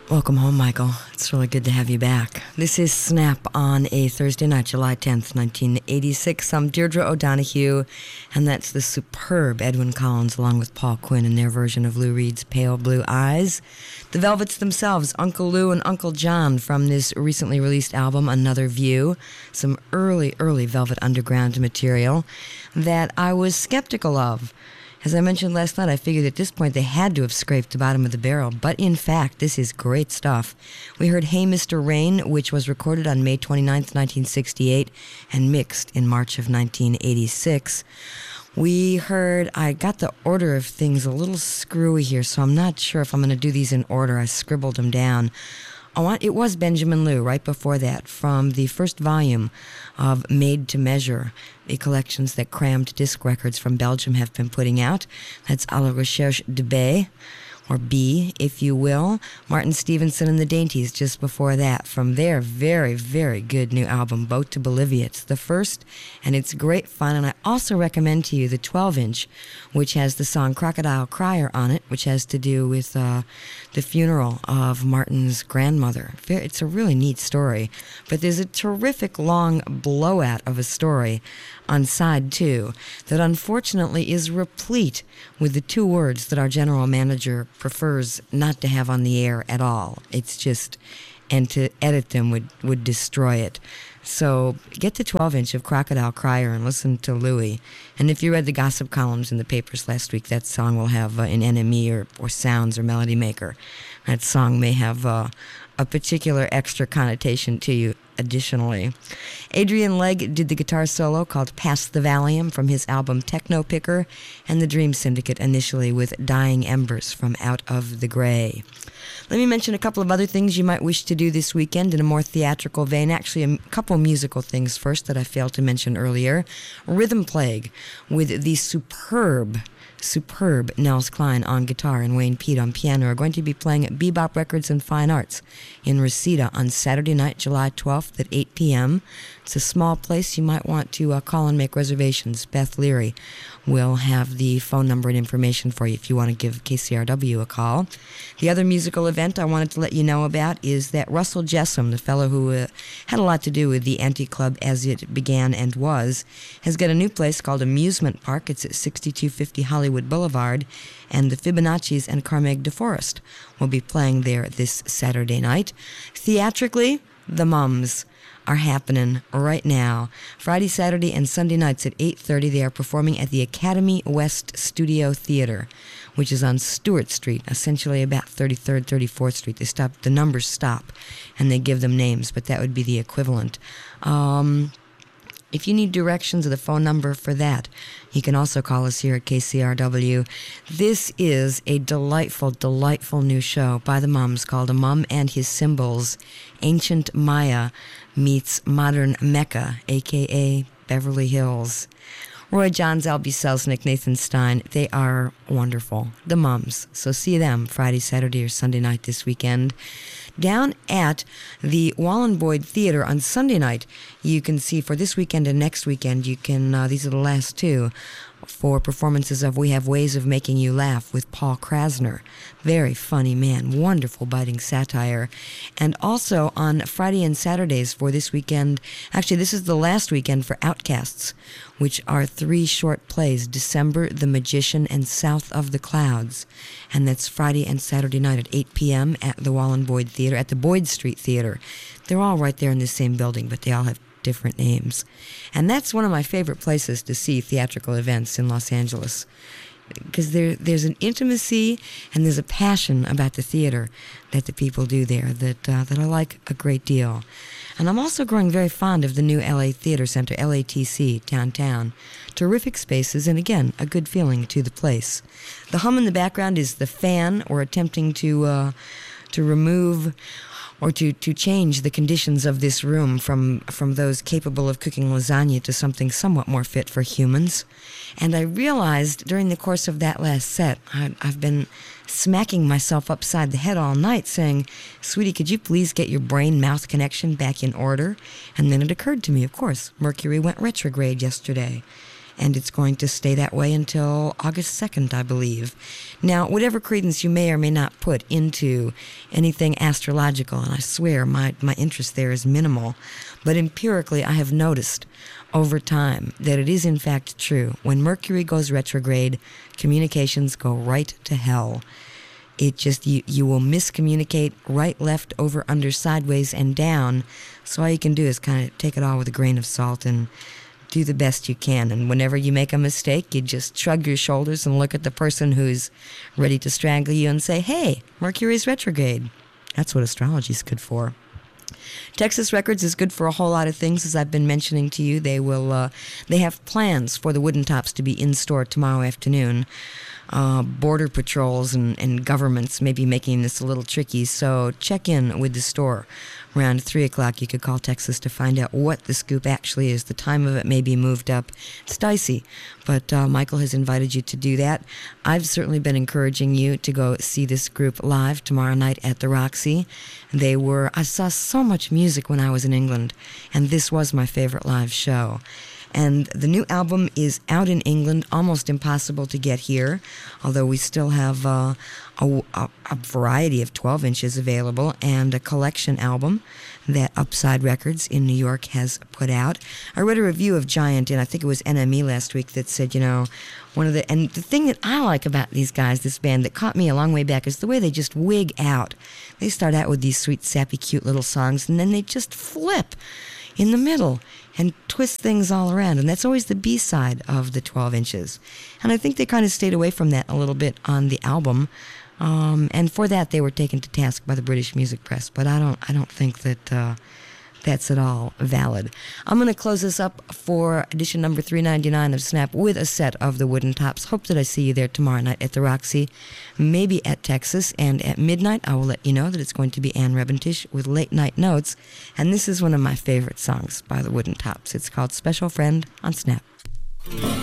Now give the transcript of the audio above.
Welcome home, Michael. It's really good to have you back. This is Snap on a Thursday night, July 10th, 1986. I'm Deirdre O'Donoghue, and that's the superb Edwyn Collins along with Paul Quinn in their version of Lou Reed's Pale Blue Eyes. The Velvets themselves, Uncle Lou and Uncle John, from this recently released album, Another View. Some early Velvet Underground material that I was skeptical of. As I mentioned last night, I figured at this point they had to have scraped the bottom of the barrel, but in fact, this is great stuff. We heard Hey Mr. Rain, which was recorded on May 29th, 1968, and mixed in March of 1986. We heard, I got the order of things a little screwy here, so I'm not sure if I'm going to do these in order. I scribbled them down. It was Benjamin Lou right before that, from the first volume of Made to Measure, the collections that Crammed Disc Records from Belgium have been putting out. That's À la Recherche de B, or B, if you will. Martin Stevenson and the Dainties just before that, from their very, very good new album, Boat to Bolivia. It's the first, and it's great fun. And I also recommend to you the 12-inch, which has the song Crocodile Crier on it, which has to do with the funeral of Martin's grandmother. It's a really neat story. But there's a terrific long blowout of a story on side 2 that unfortunately is replete with the 2 words that our general manager prefers not to have on the air at all. It's just, and to edit them would destroy it. So get the 12-inch of Crocodile Crier and listen to Louie. And if you read the gossip columns in the papers last week, that song will have an NME or Sounds or Melody Maker. That song may have a particular extra connotation to you additionally. Adrian Legg did the guitar solo called Pass the Valium from his album Techno Picker, and the Dream Syndicate initially with Dying Embers from Out of the Grey. Let me mention a couple of other things you might wish to do this weekend in a more theatrical vein. Actually, a couple musical things first that I failed to mention earlier. Rhythm Plague with the superb Nels Klein on guitar and Wayne Pete on piano are going to be playing at Bebop Records and Fine Arts in Reseda on Saturday night, July 12th at 8 p.m. It's a small place. You might want to call and make reservations. Beth Leary will have the phone number and information for you if you want to give KCRW a call. The other musical event I wanted to let you know about is that Russell Jessam, the fellow who had a lot to do with the Anti-Club as it began and was, has got a new place called Amusement Park. It's at 6250 Hollywood Boulevard, and the Fibonacci's and Carmeg DeForest will be playing there this Saturday night. Theatrically, the Mums are happening right now. Friday, Saturday, and Sunday nights at 8:30, they are performing at the Academy West Studio Theater, which is on Stewart Street, essentially about 33rd, 34th Street. The numbers stop, and they give them names, but that would be the equivalent. If you need directions or the phone number for that, you can also call us here at KCRW. This is a delightful, delightful new show by the Mums called A Mum and His Symbols, Ancient Maya meets Modern Mecca, a.k.a. Beverly Hills. Roy Johns, Albie Selznick, Nathan Stein, they are wonderful. The Mums. So see them Friday, Saturday, or Sunday night this weekend. Down at the Wallen Boyd Theater on Sunday night, you can see for this weekend and next weekend, you can, these are the last 2, for performances of We Have Ways of Making You Laugh with Paul Krasner. Very funny man, wonderful biting satire. And also on Friday and Saturdays for this weekend, actually this is the last weekend for Outcasts, which are 3 short plays, December, The Magician, and South of the Clouds. And that's Friday and Saturday night at 8 p.m. at the Wallen Boyd Theater, at the Boyd Street Theater. They're all right there in the same building, but they all have different names. And that's one of my favorite places to see theatrical events in Los Angeles, because there's an intimacy and there's a passion about the theater that the people do there that I like a great deal. And I'm also growing very fond of the new LA Theater Center, LATC, downtown. Terrific spaces, and again, a good feeling to the place. The hum in the background is the fan, or attempting to remove or to change the conditions of this room from those capable of cooking lasagna to something somewhat more fit for humans. And I realized during the course of that last set, I've been smacking myself upside the head all night saying, "Sweetie, could you please get your brain-mouth connection back in order?" And then it occurred to me, of course, Mercury went retrograde yesterday. and it's going to stay that way until August 2nd, I believe. Now, whatever credence you may or may not put into anything astrological, and I swear my interest there is minimal, but empirically I have noticed over time that it is in fact true. When Mercury goes retrograde, communications go right to hell. It just, you will miscommunicate right, left, over, under, sideways, and down. So all you can do is kind of take it all with a grain of salt and do the best you can. And whenever you make a mistake, you just shrug your shoulders and look at the person who's ready to strangle you and say, hey, Mercury's retrograde. That's what astrology's good for. Texas Records is good for a whole lot of things, as I've been mentioning to you. They have plans for the Wooden Tops to be in store tomorrow afternoon. Border patrols and governments may be making this a little tricky, so check in with the store. Around 3 o'clock, you could call Texas to find out what the scoop actually is. The time of it may be moved up. It's dicey, but Michael has invited you to do that. I've certainly been encouraging you to go see this group live tomorrow night at the Roxy. I saw so much music when I was in England, and this was my favorite live show. And the new album is out in England, almost impossible to get here, although we still have a variety of 12 inches available, and a collection album that Upside Records in New York has put out. I read a review of Giant, and I think it was NME last week, that said, and the thing that I like about these guys, this band, that caught me a long way back, is the way they just wig out. They start out with these sweet, sappy, cute little songs, and then they just flip in the middle and twist things all around. And that's always the B-side of the 12 inches. And I think they kind of stayed away from that a little bit on the album. And for that, they were taken to task by the British music press. But I don't think that that's at all valid. I'm going to close this up for edition number 399 of Snap with a set of the Wooden Tops. Hope that I see you there tomorrow night at the Roxy, maybe at Texas. And at midnight, I will let you know that it's going to be Ann Rebentish with Late Night Notes. And this is one of my favorite songs by the Wooden Tops. It's called Special Friend on Snap.